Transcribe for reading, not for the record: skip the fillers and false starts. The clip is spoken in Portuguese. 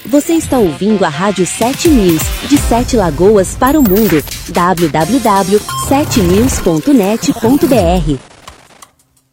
Você está ouvindo a Rádio 7 News, de 7 Lagoas para o mundo. www.7news.net.br